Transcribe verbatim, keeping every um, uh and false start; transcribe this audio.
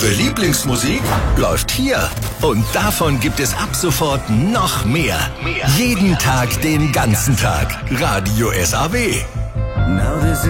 Eure Lieblingsmusik läuft hier. Und davon gibt es ab sofort noch mehr. Jeden Tag, den ganzen Tag. Radio S A W.